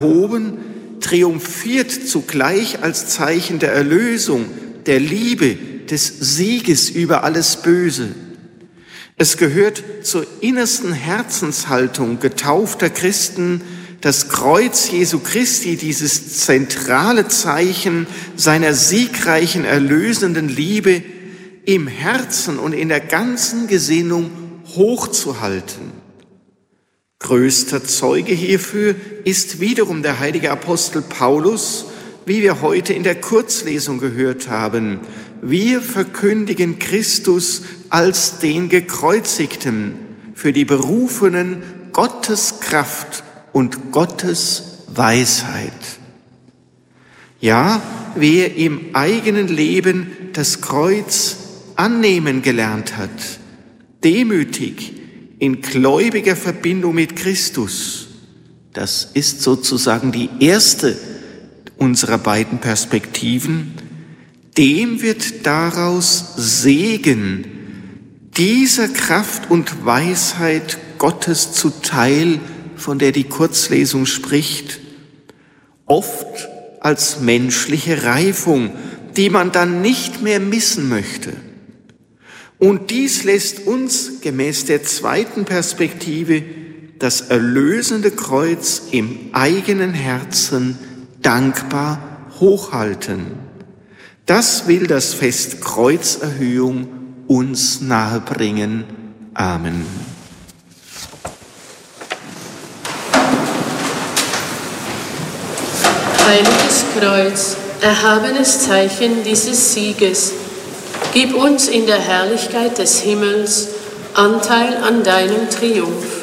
erhoben, triumphiert zugleich als Zeichen der Erlösung, der Liebe, des Sieges über alles Böse. Es gehört zur innersten Herzenshaltung getaufter Christen, das Kreuz Jesu Christi, dieses zentrale Zeichen seiner siegreichen, erlösenden Liebe, im Herzen und in der ganzen Gesinnung hochzuhalten. Größter Zeuge hierfür ist wiederum der heilige Apostel Paulus, wie wir heute in der Kurzlesung gehört haben. Wir verkündigen Christus als den Gekreuzigten, für die Berufenen Gottes Kraft und Gottes Weisheit. Ja, wer im eigenen Leben das Kreuz annehmen gelernt hat, demütig in gläubiger Verbindung mit Christus, das ist sozusagen die erste unserer beiden Perspektiven, dem wird daraus Segen dieser Kraft und Weisheit Gottes zuteil, von der die Kurzlesung spricht, oft als menschliche Reifung, die man dann nicht mehr missen möchte. Und dies lässt uns gemäß der zweiten Perspektive das erlösende Kreuz im eigenen Herzen dankbar hochhalten. Das will das Fest Kreuzerhöhung uns nahebringen. Amen. Heiliges Kreuz, erhabenes Zeichen dieses Sieges, gib uns in der Herrlichkeit des Himmels Anteil an deinem Triumph.